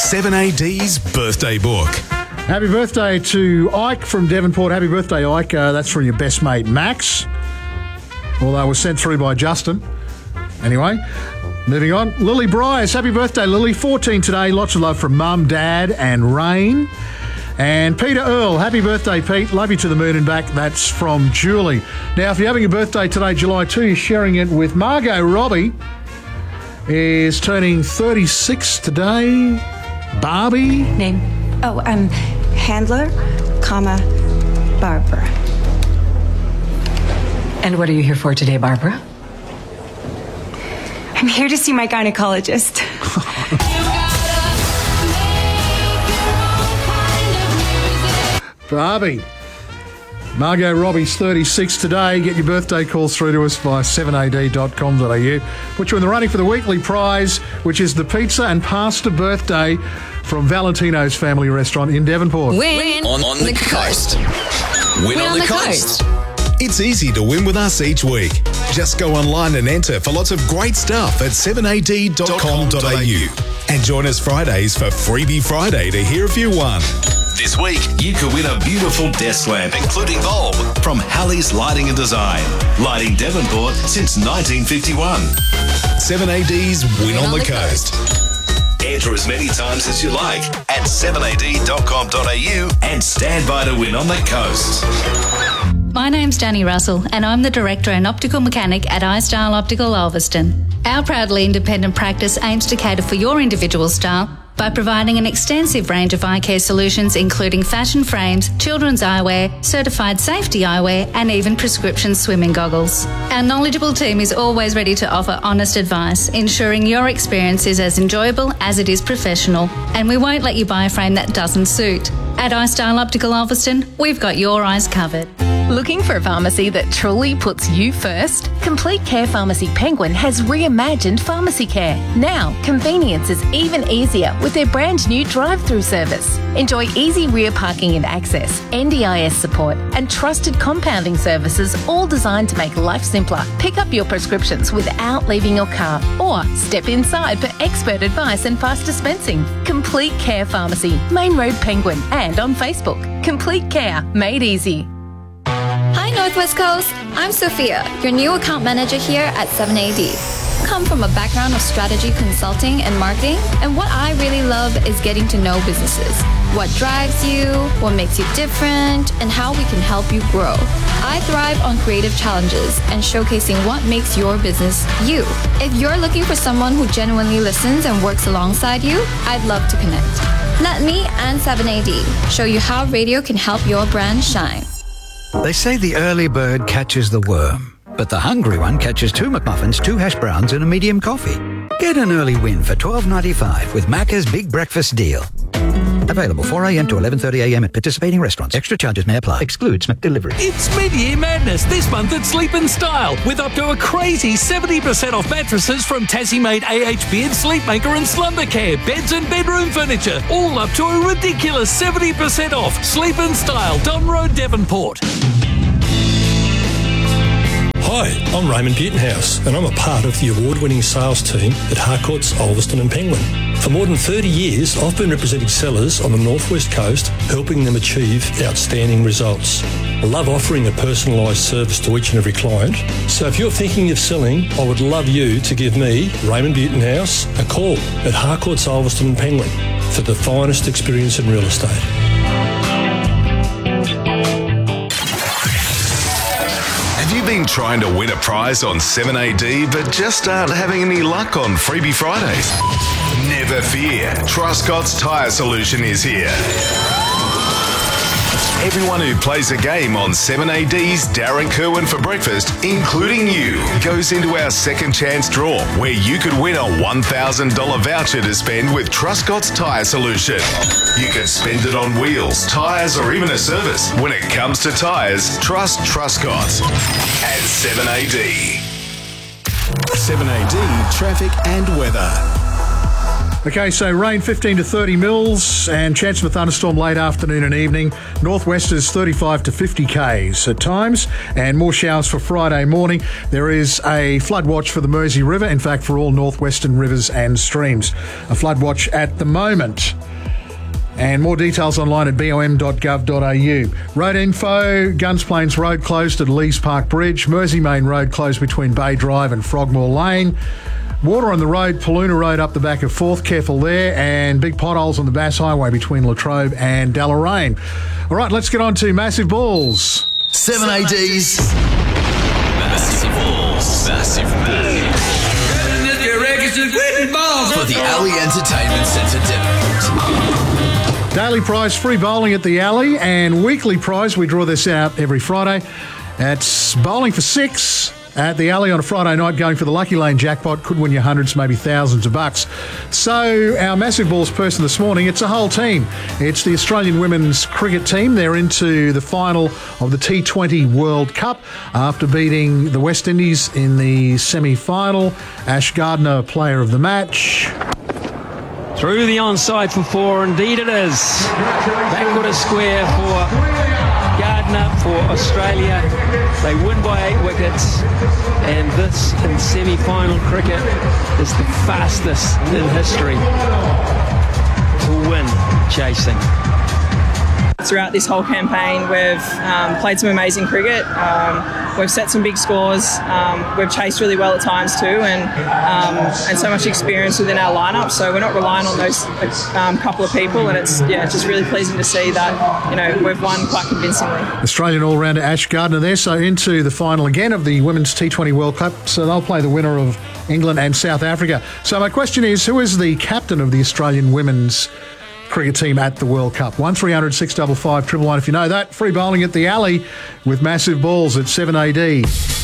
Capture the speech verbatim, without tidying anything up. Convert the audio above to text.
seven A D's birthday book. Happy birthday to Ike from Devonport. Happy birthday, Ike. Uh, that's from your best mate, Max. Although it was sent through by Justin. Anyway, moving on. Lily Bryce. Happy birthday, Lily. fourteen today. Lots of love from Mum, Dad and Rain. And Peter Earl. Happy birthday, Pete. Love you to the moon and back. That's from Julie. Now, if you're having a birthday today, July second, you're sharing it with Margot Robbie. Is turning thirty-six today. Barbie. Name? Oh, um, Handler, comma, Barbara. And what are you here for today, Barbara? I'm here to see my gynecologist. Barbie. Margot Robbie's thirty-six today. Get your birthday calls through to us via seven a d dot com dot a u. Put you in the running for the weekly prize, which is the pizza and pasta birthday from Valentino's Family Restaurant in Devonport. Win On, on the, the coast. coast. Win, on, the, coast. It's easy to win with us each week. Just go online and enter for lots of great stuff at seven a d dot com dot a u. And join us Fridays for Freebie Friday to hear if you won. This week, you could win a beautiful desk lamp, including bulb, from Halley's Lighting and Design. Lighting Devonport since nineteen fifty-one. seven A D's Win, Win on, on the, the coast. coast. Enter as many times as you like at seven a d dot com dot a u and stand by to win on the coast. My name's Danny Russell and I'm the Director and Optical Mechanic at iStyle Optical Ulverston. Our proudly independent practice aims to cater for your individual style by providing an extensive range of eye care solutions including fashion frames, children's eyewear, certified safety eyewear and even prescription swimming goggles. Our knowledgeable team is always ready to offer honest advice, ensuring your experience is as enjoyable as it is professional, and we won't let you buy a frame that doesn't suit. At iStyle Optical Ulverston, we've got your eyes covered. Looking for a pharmacy that truly puts you first? Complete Care Pharmacy Penguin has reimagined pharmacy care. Now, convenience is even easier with their brand new drive-through service. Enjoy easy rear parking and access, N D I S support, and trusted compounding services, all designed to make life simpler. Pick up your prescriptions without leaving your car, or step inside for expert advice and fast dispensing. Complete Care Pharmacy, Main Road Penguin, and on Facebook. Complete Care, made easy. Hi Northwest Coast, I'm Sophia, your new account manager here at seven A D. Come from a background of strategy consulting and marketing, and what I really love is getting to know businesses. What drives you, what makes you different, and how we can help you grow. I thrive on creative challenges and showcasing what makes your business you. If you're looking for someone who genuinely listens and works alongside you, I'd love to connect. Let me and seven A D show you how radio can help your brand shine. They say the early bird catches the worm, but the hungry one catches two McMuffins, two hash browns and a medium coffee. Get an early win for twelve ninety-five with Macca's Big Breakfast Deal. Available four a m to eleven thirty a m at participating restaurants. Extra charges may apply. Excludes McDelivery. It's mid-year madness this month at Sleep and Style with up to a crazy seventy percent off mattresses from Tassie-made A H B and Sleepmaker and Slumbercare. Beds and bedroom furniture, all up to a ridiculous seventy percent off. Sleep and Style, Don Road, Devonport. Hi, I'm Raymond Butenhouse and I'm a part of the award-winning sales team at Harcourts, Ulverston and Penguin. For more than thirty years, I've been representing sellers on the Northwest Coast, helping them achieve outstanding results. I love offering a personalised service to each and every client. So if you're thinking of selling, I would love you to give me, Raymond Butenhouse, a call at Harcourts, Ulverston and Penguin for the finest experience in real estate. Have you been trying to win a prize on seven A D but just aren't having any luck on Freebie Fridays? Never fear, Truscott's Tyre Solution is here. Everyone who plays a game on seven A D's Darren Kerwin for breakfast, including you, goes into our second chance draw where you could win a one thousand dollars voucher to spend with Truscott's Tyre Solution. You can spend it on wheels, tyres or even a service. When it comes to tyres, trust Truscott at seven A D. seven A D Traffic and Weather. Okay, so rain fifteen to thirty mils and chance of a thunderstorm late afternoon and evening. Northwesters thirty-five to fifty k's at times, and more showers for Friday morning. There is a flood watch for the Mersey River, in fact for all northwestern rivers and streams. A flood watch at the moment. And more details online at b o m dot gov dot a u. Road info, Guns Plains Road closed at Lees Park Bridge. Mersey Main Road closed between Bay Drive and Frogmore Lane. Water on the road, Paluna Road up the back of Forth, careful there. And big potholes on the Bass Highway between Latrobe and Deloraine. All right, let's get on to Massive Balls. seven A Ds. Massive Balls. Massive Balls. For the Alley Entertainment Centre Devonport. Daily prize, free bowling at the Alley, and weekly prize, we draw this out every Friday. It's bowling for six at the Alley on a Friday night, going for the Lucky Lane jackpot. Could win you hundreds, maybe thousands of bucks. So our Massive Balls person this morning, it's a whole team. It's the Australian women's cricket team. They're into the final of the T twenty World Cup after beating the West Indies in the semi-final. Ash Gardner, player of the match. Through the onside for four, indeed it is. Backward a square for Gardner for Australia. They win by eight wickets, and this in semi-final cricket is the fastest in history to win chasing. Throughout this whole campaign, we've um, played some amazing cricket. Um, we've set some big scores. Um, we've chased really well at times too, and um, and so much experience within our lineup. So we're not relying on those um, couple of people, and it's yeah, it's just really pleasing to see that you know we've won quite convincingly. Australian all-rounder Ash Gardner there, so into the final again of the Women's T twenty World Cup. So they'll play the winner of England and South Africa. So my question is, who is the captain of the Australian women's cricket team at the World Cup? one three hundred six five five triple one if you know that. Free bowling at the Alley with Massive Balls at seven A D.